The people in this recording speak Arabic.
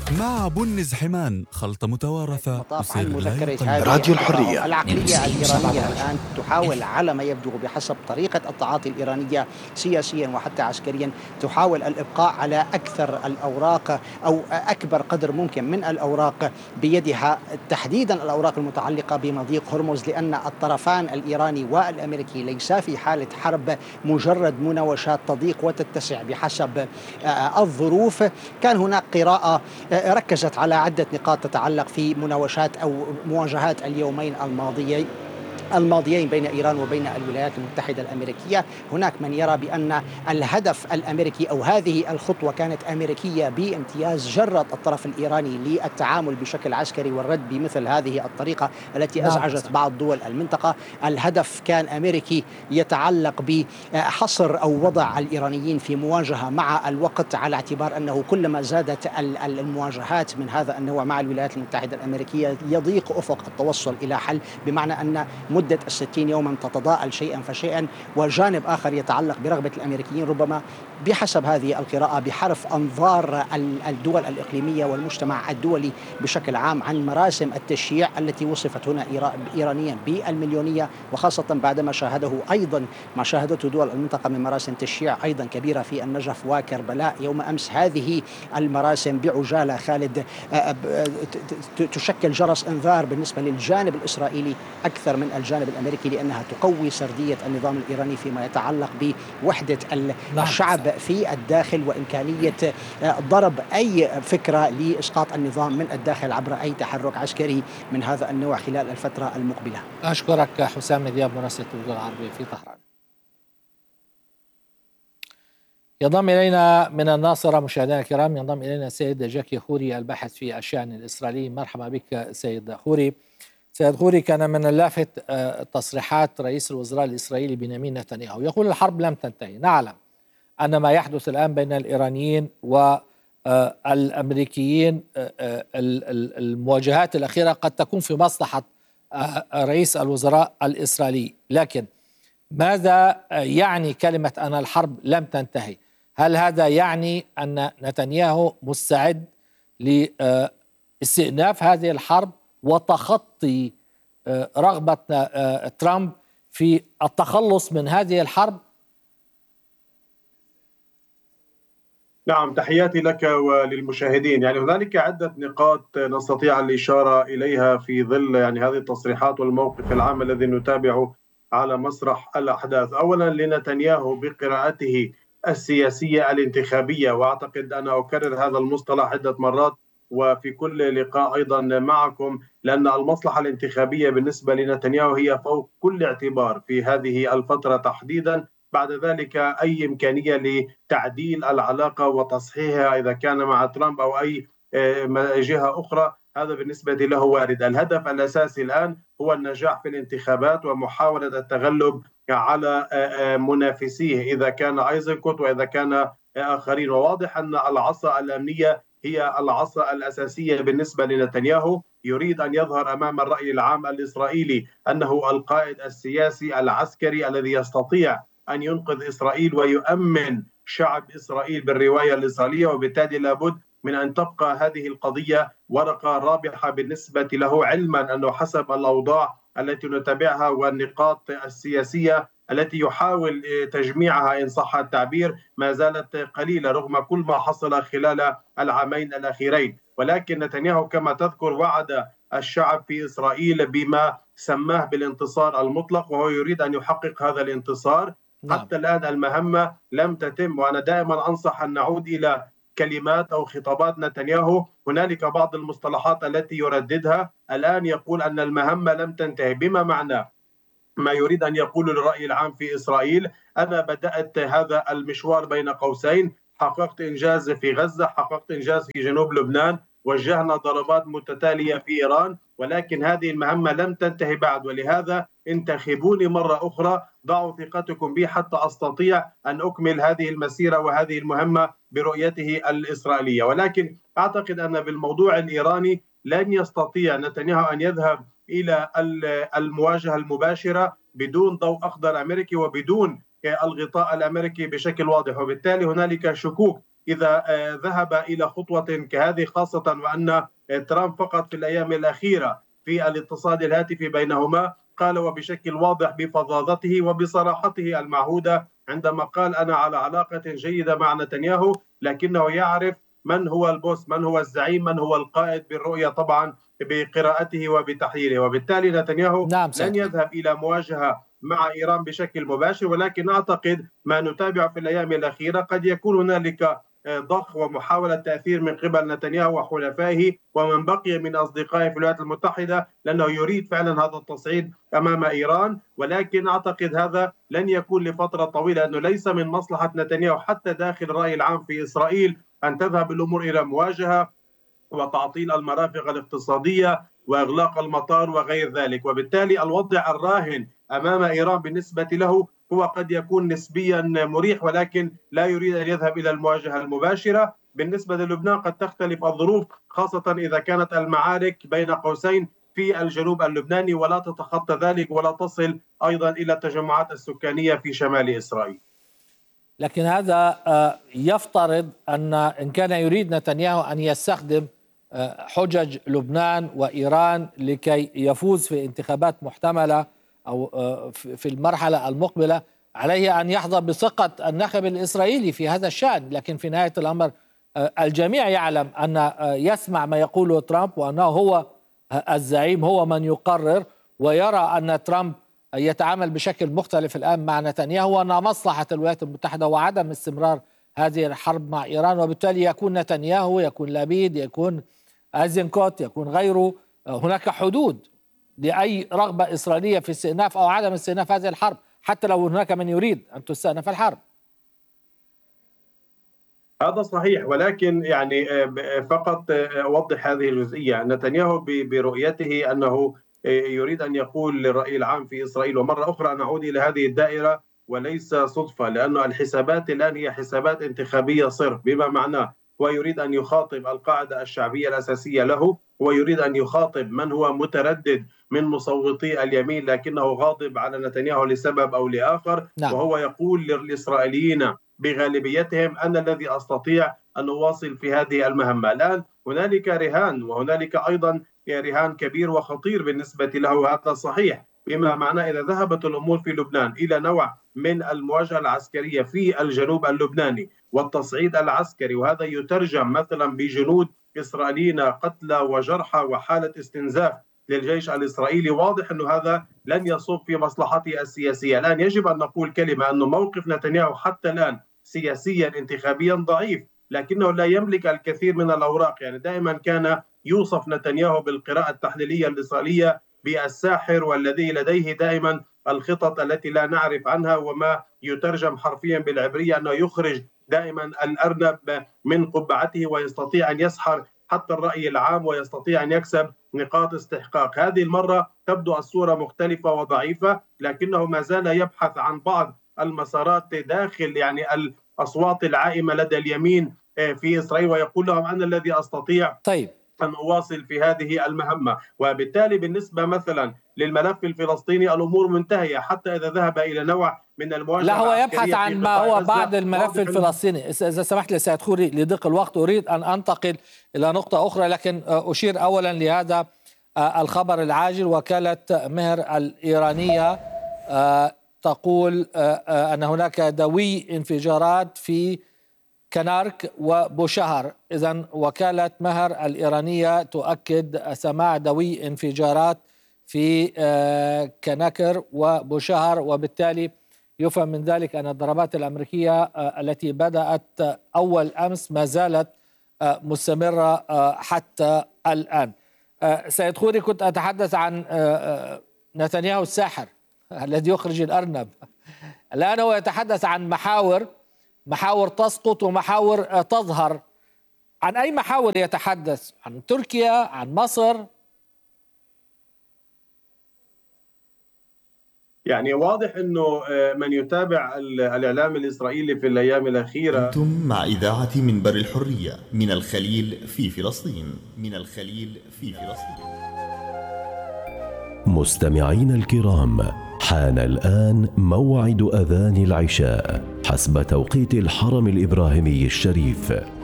مع بنز حمان خلطة متوارثة عن مذكرة هذه راديو الحرية. العقلية الإيرانية الآن تحاول على ما يبدو بحسب طريقة التعاطي الإيرانية سياسيا وحتى عسكريا، تحاول الإبقاء على أكثر الأوراق أو أكبر قدر ممكن من الأوراق بيدها، تحديدا الأوراق المتعلقة بمضيق هرمز، لأن الطرفان الإيراني والأمريكي ليسا في حالة حرب، مجرد مناوشات تضيق وتتسع بحسب الظروف. كان هناك قراءة ركزت على عدة نقاط تتعلق في مناوشات أو مواجهات اليومين الماضيين بين إيران وبين الولايات المتحدة الأمريكية. هناك من يرى بأن الهدف الأمريكي أو هذه الخطوة كانت أمريكية بامتياز، جرت الطرف الإيراني للتعامل بشكل عسكري والرد بمثل هذه الطريقة التي أزعجت بعض دول المنطقة. الهدف كان أمريكي يتعلق بحصر أو وضع الإيرانيين في مواجهة مع الوقت، على اعتبار أنه كلما زادت المواجهات من هذا النوع مع الولايات المتحدة الأمريكية يضيق أفق التوصل إلى حل، بمعنى أن مدة 60 يوما تتضاءل شيئا فشيئا. وجانب آخر يتعلق برغبة الأمريكيين ربما بحسب هذه القراءة بحرف أنظار الدول الإقليمية والمجتمع الدولي بشكل عام عن مراسم التشييع التي وصفت هنا إيرانيا بالمليونية، وخاصة بعدما شاهده أيضا ما شاهدته دول المنطقة من مراسم تشييع أيضا كبيرة في النجف وكربلاء يوم أمس. هذه المراسم بعجالة خالد تشكل جرس إنذار بالنسبة للجانب الإسرائيلي أكثر من الجانب الأمريكي، لأنها تقوي سردية النظام الإيراني فيما يتعلق بوحدة الشعب في الداخل، وإمكانية ضرب أي فكرة لإسقاط النظام من الداخل عبر أي تحرك عسكري من هذا النوع خلال الفترة المقبلة. أشكرك حسام دياب مراسل التلفزيون العربي في طهران. ينضم إلينا من الناصرة مشاهدينا الكرام، ينضم إلينا السيد جاكي خوري الباحث في الشأن الإسرائيلي. مرحبا بك سيد خوري. سيد خوري، كان من اللافت تصريحات رئيس الوزراء الإسرائيلي بنيامين نتنياهو، يقول الحرب لم تنتهي. نعلم أن ما يحدث الآن بين الإيرانيين والأمريكيين، المواجهات الأخيرة قد تكون في مصلحة رئيس الوزراء الإسرائيلي، لكن ماذا يعني كلمة أن الحرب لم تنتهي؟ هل هذا يعني أن نتنياهو مستعد لاستئناف هذه الحرب وتخطي رغبة ترامب في التخلص من هذه الحرب؟ نعم، تحياتي لك وللمشاهدين. هنالك عدة نقاط نستطيع الإشارة إليها في ظل هذه التصريحات والموقف العام الذي نتابعه على مسرح الأحداث. أولا، لنتنياهو بقراءته السياسية الانتخابية، وأعتقد أنا أكرر هذا المصطلح عدة مرات وفي كل لقاء أيضا معكم، لأن المصلحة الانتخابية بالنسبة لنتنياهو هي فوق كل اعتبار في هذه الفترة تحديدا. بعد ذلك أي إمكانية لتعديل العلاقة وتصحيحها إذا كان مع ترامب أو أي جهة أخرى، هذا بالنسبة له وارد. الهدف الأساسي الآن هو النجاح في الانتخابات ومحاولة التغلب على منافسيه إذا كان أيزنكوت وإذا كان آخرين. وواضح أن العصا الأمنية هي العصا الأساسية بالنسبة لنتنياهو. يريد أن يظهر أمام الرأي العام الإسرائيلي أنه القائد السياسي العسكري الذي يستطيع أن ينقذ إسرائيل ويؤمن شعب إسرائيل بالرواية الإسرائيلية، وبالتالي لابد من أن تبقى هذه القضية ورقة رابحة بالنسبة له، علما أنه حسب الأوضاع التي نتابعها والنقاط السياسية التي يحاول تجميعها إن صح التعبير ما زالت قليلة رغم كل ما حصل خلال العامين الأخيرين. ولكن نتنياهو كما تذكر وعد الشعب في إسرائيل بما سماه بالانتصار المطلق، وهو يريد أن يحقق هذا الانتصار. حتى الآن المهمة لم تتم، وأنا دائما أنصح أن نعود إلى كلمات أو خطابات نتنياهو. هنالك بعض المصطلحات التي يرددها الآن، يقول أن المهمة لم تنتهي، بما معنى ما يريد أن يقول للرأي العام في إسرائيل: أنا بدأت هذا المشوار بين قوسين، حققت إنجاز في غزة، حققت إنجاز في جنوب لبنان، وجهنا ضربات متتالية في إيران، ولكن هذه المهمة لم تنتهي بعد، ولهذا انتخبوني مرة أخرى، ضعوا ثقتكم بي حتى أستطيع أن أكمل هذه المسيرة وهذه المهمة برؤيته الإسرائيلية. ولكن أعتقد أن بالموضوع الإيراني لن يستطيع نتنياهو أن يذهب إلى المواجهة المباشرة بدون ضوء أخضر أمريكي وبدون الغطاء الأمريكي بشكل واضح، وبالتالي هنالك شكوك إذا ذهب إلى خطوة كهذه، خاصة وأن ترامب فقط في الأيام الأخيرة في الاتصال الهاتفي بينهما قال وبشكل واضح بفظاظته وبصراحته المعهودة عندما قال أنا على علاقة جيدة مع نتنياهو، لكنه يعرف من هو البوس، من هو الزعيم، من هو القائد، بالرؤية طبعا بقراءته وبتحليله. وبالتالي نتنياهو لن يذهب إلى مواجهة مع إيران بشكل مباشر، ولكن أعتقد ما نتابعه في الأيام الأخيرة قد يكون هنالك ضخ ومحاولة تأثير من قبل نتنياهو وحلفائه ومن بقي من أصدقائه في الولايات المتحدة، لأنه يريد فعلا هذا التصعيد أمام إيران، ولكن أعتقد هذا لن يكون لفترة طويلة، لأنه ليس من مصلحة نتنياهو حتى داخل الرأي العام في إسرائيل أن تذهب الأمور إلى مواجهة وتعطيل المرافق الاقتصادية وإغلاق المطار وغير ذلك. وبالتالي الوضع الراهن أمام إيران بالنسبة له هو قد يكون نسبيا مريح، ولكن لا يريد أن يذهب إلى المواجهة المباشرة. بالنسبة للبنان قد تختلف الظروف، خاصة إذا كانت المعارك بين قوسين في الجنوب اللبناني ولا تتخطى ذلك ولا تصل أيضا إلى التجمعات السكانية في شمال إسرائيل. لكن هذا يفترض أن إن كان يريد نتنياهو أن يستخدم حجج لبنان وإيران لكي يفوز في انتخابات محتملة أو في المرحلة المقبلة، عليه أن يحظى بثقة الناخب الإسرائيلي في هذا الشأن. لكن في نهاية الأمر الجميع يعلم أن يسمع ما يقوله ترامب وأنه هو الزعيم، هو من يقرر، ويرى أن ترامب يتعامل بشكل مختلف الآن مع نتنياهو، وأن مصلحة الولايات المتحدة وعدم استمرار هذه الحرب مع إيران. وبالتالي يكون نتنياهو، يكون لابيد، يكون أيزنكوت، يكون غيره، هناك حدود لأي رغبة إسرائيلية في استئناف أو عدم استئناف هذه الحرب، حتى لو هناك من يريد أن تستأنف الحرب. هذا صحيح، ولكن يعني فقط أوضح هذه الجزئية. نتنياهو برؤيته أنه يريد أن يقول للرأي العام في إسرائيل، ومرة أخرى نعود إلى هذه الدائرة وليس صدفة، لأن الحسابات الآن هي حسابات انتخابية صرف، بما معناه ويريد أن يخاطب القاعدة الشعبية الأساسية له، ويريد أن يخاطب من هو متردد من مصوتي اليمين لكنه غاضب على نتنياهو لسبب أو لآخر. وهو يقول للإسرائيليين بغالبيتهم أنا الذي أستطيع أن أواصل في هذه المهمة. الآن هنالك رهان، وهنالك أيضا رهان كبير وخطير بالنسبة له، هذا صحيح، بما معناه إذا ذهبت الأمور في لبنان إلى نوع من المواجهة العسكرية في الجنوب اللبناني والتصعيد العسكري، وهذا يترجم مثلا بجنود إسرائيليين قتلى وجرحى وحالة استنزاف للجيش الإسرائيلي، واضح أنه هذا لن يصب في مصلحته السياسية. الآن يجب أن نقول كلمة، أنه موقف نتنياهو حتى الآن سياسيا انتخابيا ضعيف، لكنه لا يملك الكثير من الأوراق. يعني دائما كان يوصف نتنياهو بالقراءة التحليلية الإسرائيلية بالساحر، والذي لديه دائما الخطط التي لا نعرف عنها، وما يترجم حرفيا بالعبرية أنه يخرج دائما الأرنب من قبعته ويستطيع أن يسحر حتى الرأي العام ويستطيع أن يكسب نقاط استحقاق. هذه المرة تبدو الصورة مختلفة وضعيفة، لكنه ما زال يبحث عن بعض المسارات داخل يعني الأصوات العائمة لدى اليمين في إسرائيل، ويقول لهم أنا الذي أستطيع أن أواصل في هذه المهمة. وبالتالي بالنسبة مثلا للملف الفلسطيني الأمور منتهية، حتى إذا ذهب إلى نوع من المواجهة. لا، هو يبحث عن ما هو بعد الملف الفلسطيني. إذا سمحت لي سيد خوري لضيق الوقت أريد أن أنتقل إلى نقطة أخرى، لكن أشير أولا لهذا الخبر العاجل. وكالة مهر الإيرانية تقول أن هناك دوي انفجارات في كنارك وبوشهر. إذن وكالة مهر الإيرانية تؤكد سماع دوي انفجارات في كنكر وبوشهر، وبالتالي يفهم من ذلك أن الضربات الأمريكية التي بدأت أول أمس ما زالت مستمرة حتى الآن. سيد خوري، كنت أتحدث عن نتنياهو الساحر الذي يخرج الأرنب. الآن هو يتحدث عن محاور تسقط ومحاور تظهر. عن أي محاور يتحدث؟ عن تركيا؟ عن مصر؟ يعني واضح أنه من يتابع الإعلام الإسرائيلي في الأيام الأخيرة. أنتم مع إذاعة منبر الحرية من الخليل في فلسطين. مستمعين الكرام، حان الآن موعد أذان العشاء حسب توقيت الحرم الإبراهيمي الشريف.